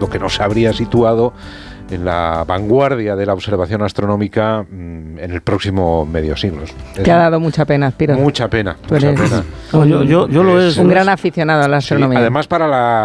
lo que nos habría situado en la vanguardia de la observación astronómica en el próximo medio siglo. Te ha dado mucha pena, Spiro. Mucha pena. Tú eres mucha pena. No, yo lo es. un gran aficionado a la astronomía. Sí, además para la